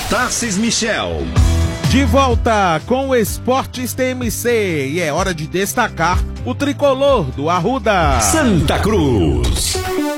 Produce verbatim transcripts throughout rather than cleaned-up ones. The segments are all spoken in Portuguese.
Tarcís Michel. De volta com o Esportes T M C e é hora de destacar o tricolor do Arruda. Santa Cruz.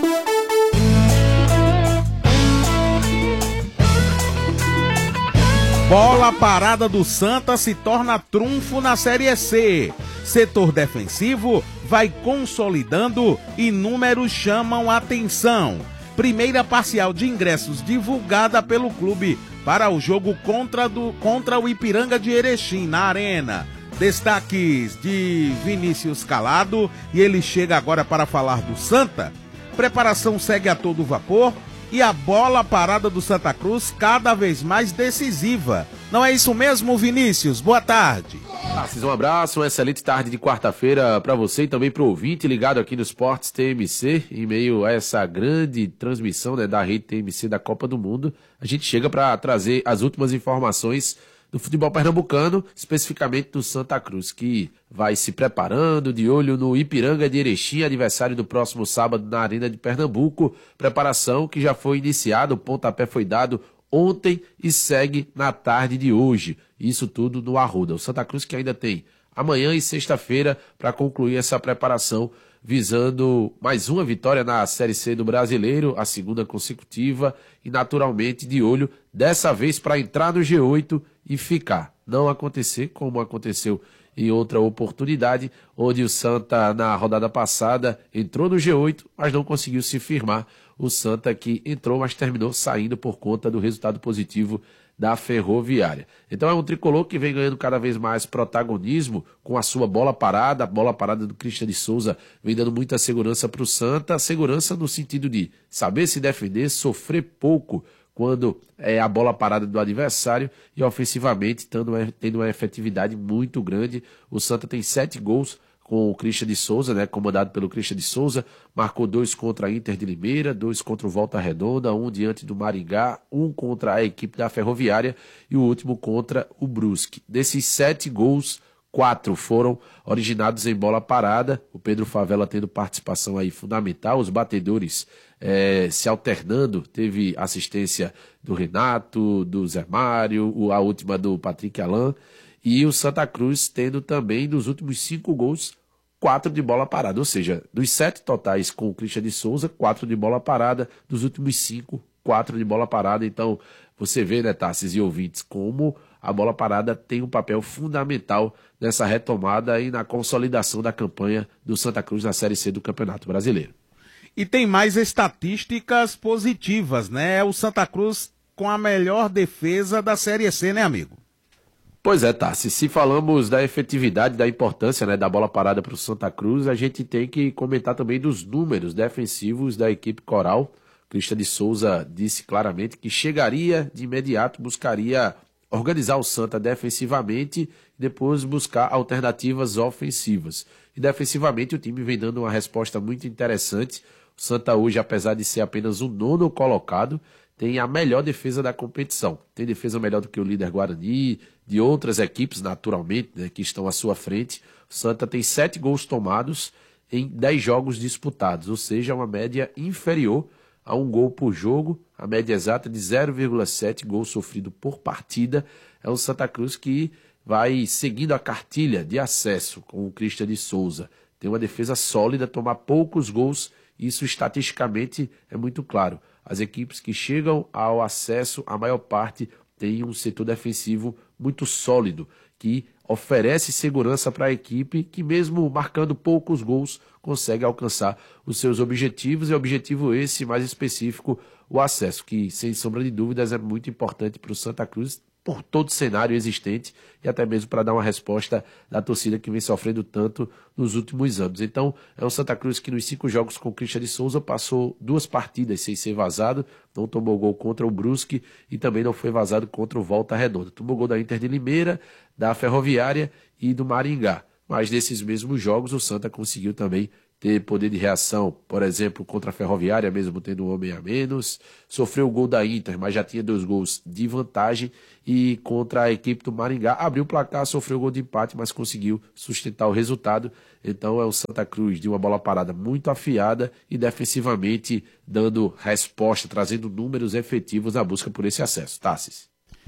Bola parada do Santa se torna trunfo na Série C. Setor defensivo vai consolidando e números chamam a atenção. Primeira parcial de ingressos divulgada pelo clube para o jogo contra, do, contra o Ipiranga de Erechim, na Arena. Destaques de Vinícius Calado, e ele chega agora para falar do Santa. Preparação segue a todo vapor e a bola parada do Santa Cruz cada vez mais decisiva. Não é isso mesmo, Vinícius? Boa tarde. Tarcís, um abraço, uma excelente tarde de quarta-feira para você e também para o ouvinte ligado aqui no Esportes T M C, em meio a essa grande transmissão, né, da rede T M C da Copa do Mundo. A gente chega para trazer as últimas informações do futebol pernambucano, especificamente do Santa Cruz, que vai se preparando de olho no Ipiranga de Erechim, adversário do próximo sábado na Arena de Pernambuco. Preparação que já foi iniciada, o pontapé foi dado ontem e segue na tarde de hoje. Isso tudo no Arruda. O Santa Cruz que ainda tem amanhã e sexta-feira para concluir essa preparação, visando mais uma vitória na Série C do Brasileiro, a segunda consecutiva, e naturalmente de olho, dessa vez para entrar no G oito e ficar. Não acontecer como aconteceu em outra oportunidade, onde o Santa, na rodada passada, entrou no G oito, mas não conseguiu se firmar. O Santa que entrou, mas terminou saindo por conta do resultado positivo da Ferroviária. Então é um tricolor que vem ganhando cada vez mais protagonismo com a sua bola parada. A bola parada do Christian de Souza vem dando muita segurança para o Santa. Segurança no sentido de saber se defender, sofrer pouco quando é a bola parada do adversário e ofensivamente tendo, tendo uma efetividade muito grande. O Santa tem sete gols com o Christian de Souza, né, comandado pelo Christian de Souza, marcou dois contra a Inter de Limeira, dois contra o Volta Redonda, um diante do Maringá, um contra a equipe da Ferroviária e o último contra o Brusque. Desses sete gols, quatro foram originados em bola parada, o Pedro Favela tendo participação aí fundamental, os batedores é, se alternando, teve assistência do Renato, do Zé Mário, a última do Patrick Alain, e o Santa Cruz tendo também, nos últimos cinco gols, quatro de bola parada, ou seja, dos sete totais com o Christian de Souza, quatro de bola parada, dos últimos cinco, quatro de bola parada. Então, você vê, né, Tarcís e ouvintes, como a bola parada tem um papel fundamental nessa retomada e na consolidação da campanha do Santa Cruz na Série C do Campeonato Brasileiro. E tem mais estatísticas positivas, né? O Santa Cruz com a melhor defesa da Série C, né, amigo? Pois é, Tarcís, se falamos da efetividade, da importância, né, da bola parada para o Santa Cruz, a gente tem que comentar também dos números defensivos da equipe coral. Christian de Souza disse claramente que chegaria de imediato, buscaria organizar o Santa defensivamente e depois buscar alternativas ofensivas. E defensivamente o time vem dando uma resposta muito interessante. O Santa hoje, apesar de ser apenas o nono colocado, tem a melhor defesa da competição. Tem defesa melhor do que o líder Guarani, de outras equipes, naturalmente, né, que estão à sua frente. O Santa tem sete gols tomados em dez jogos disputados, ou seja, uma média inferior a um gol por jogo, a média exata de zero vírgula sete gols sofrido por partida. É o Santa Cruz que vai seguindo a cartilha de acesso com o Christian de Souza. Tem uma defesa sólida, tomar poucos gols, isso estatisticamente é muito claro. As equipes que chegam ao acesso, a maior parte tem um setor defensivo muito sólido, que oferece segurança para a equipe, que mesmo marcando poucos gols, consegue alcançar os seus objetivos, e objetivo esse mais específico, o acesso, que sem sombra de dúvidas é muito importante para o Santa Cruz, por todo o cenário existente e até mesmo para dar uma resposta da torcida que vem sofrendo tanto nos últimos anos. Então, é um Santa Cruz que nos cinco jogos com o Christian de Souza passou duas partidas sem ser vazado, não tomou gol contra o Brusque e também não foi vazado contra o Volta Redonda. Tomou gol da Inter de Limeira, da Ferroviária e do Maringá. Mas nesses mesmos jogos o Santa conseguiu também ter poder de reação, por exemplo, contra a Ferroviária, mesmo tendo um homem a menos, sofreu o gol da Inter, mas já tinha dois gols de vantagem, e contra a equipe do Maringá, abriu o placar, sofreu o gol de empate, mas conseguiu sustentar o resultado. Então é o Santa Cruz de uma bola parada muito afiada e defensivamente dando resposta, trazendo números efetivos na busca por esse acesso. Tarcís.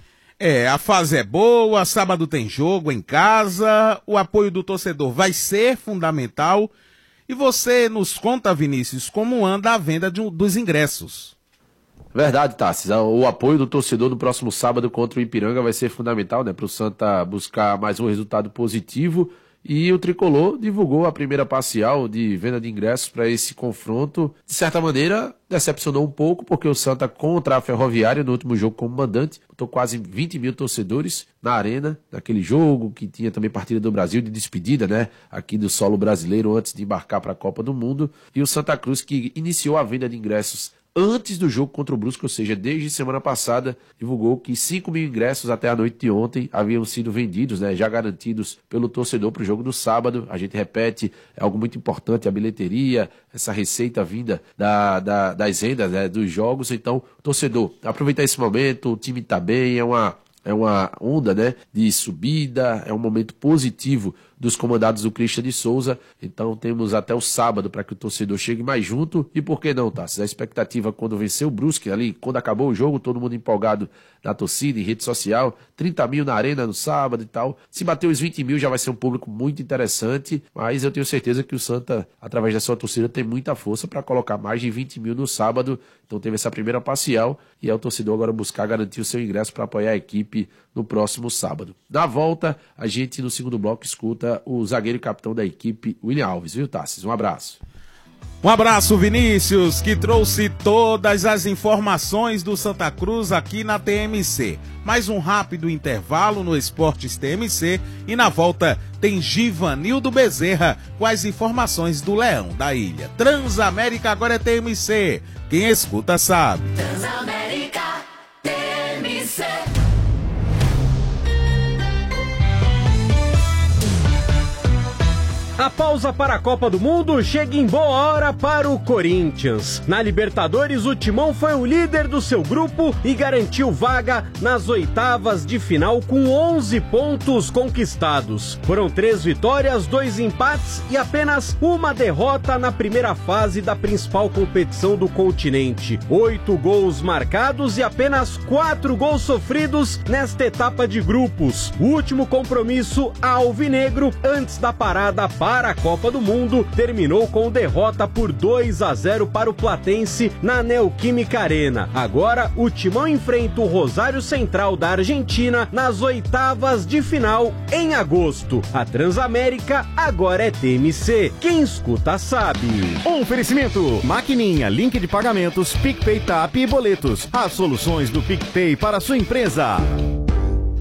É, a fase é boa, sábado tem jogo em casa, o apoio do torcedor vai ser fundamental. E você nos conta, Vinícius, como anda a venda de, dos ingressos? Verdade, Tassis. O apoio do torcedor no próximo sábado contra o Ipiranga vai ser fundamental, né, para o Santa buscar mais um resultado positivo. E o Tricolor divulgou a primeira parcial de venda de ingressos para esse confronto. De certa maneira, decepcionou um pouco, porque o Santa contra a Ferroviária, no último jogo como mandante, botou quase vinte mil torcedores na arena, naquele jogo que tinha também partida do Brasil de despedida, né, aqui do solo brasileiro antes de embarcar para a Copa do Mundo. E o Santa Cruz, que iniciou a venda de ingressos antes do jogo contra o Brusque, ou seja, desde semana passada, divulgou que cinco mil ingressos até a noite de ontem haviam sido vendidos, né, já garantidos pelo torcedor para o jogo do sábado. A gente repete, é algo muito importante, a bilheteria, essa receita vinda da, da, das vendas, né, dos jogos. Então, torcedor, aproveita esse momento, o time está bem, é uma, é uma onda, né, de subida, é um momento positivo dos comandados do Christian de Souza. Então temos até o sábado para que o torcedor chegue mais junto. E por que não, Tassi? A expectativa quando venceu o Brusque, ali, quando acabou o jogo, todo mundo empolgado na torcida, em rede social, trinta mil na arena no sábado e tal. Se bater os vinte mil já vai ser um público muito interessante, mas eu tenho certeza que o Santa, através da sua torcida, tem muita força para colocar mais de vinte mil no sábado. Então teve essa primeira parcial e é o torcedor agora buscar garantir o seu ingresso para apoiar a equipe no próximo sábado. Na volta, a gente no segundo bloco escuta o zagueiro e capitão da equipe, William Alves, viu, Tassis? Um abraço. Um abraço, Vinícius, que trouxe todas as informações do Santa Cruz aqui na T M C. Mais um rápido intervalo no Esportes T M C e na volta tem Givanildo Bezerra com as informações do Leão da Ilha. Transamérica agora é T M C. Quem escuta sabe. Transamérica T M C. A pausa para a Copa do Mundo chega em boa hora para o Corinthians. Na Libertadores, o Timão foi o líder do seu grupo e garantiu vaga nas oitavas de final com onze pontos conquistados. Foram três vitórias, dois empates e apenas uma derrota na primeira fase da principal competição do continente. Oito gols marcados e apenas quatro gols sofridos nesta etapa de grupos. O último compromisso alvinegro antes da parada para a Copa do Mundo terminou com derrota por dois a zero para o Platense na Neoquímica Arena. Agora o Timão enfrenta o Rosário Central da Argentina nas oitavas de final em agosto. A Transamérica agora é T M C. Quem escuta sabe. Oferecimento: Maquininha, link de pagamentos, PicPay, Tap e boletos. As soluções do PicPay para a sua empresa.